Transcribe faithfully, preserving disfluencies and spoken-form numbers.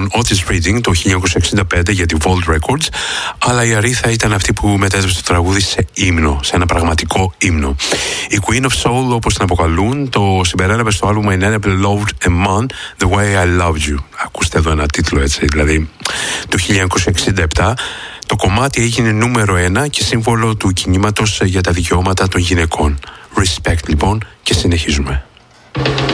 τον Otis Redding το χίλια εννιακόσια εξήντα πέντε για τη Vault Records, αλλά η Aretha ήταν αυτή που μετέτρεψε το τραγούδι σε ύμνο, σε ένα πραγματικό ύμνο. Η Queen of Soul, όπως την αποκαλούν, το συμπερέλαβε στο άλμπουμ I Never Loved a Man The Way I Loved You. Ακούστε εδώ ένα τίτλο έτσι, δηλαδή το χίλια εννιακόσια εξήντα επτά. Το κομμάτι έγινε νούμερο ένα και σύμβολο του κινήματος για τα δικαιώματα των γυναικών. Respect λοιπόν, και συνεχίζουμε.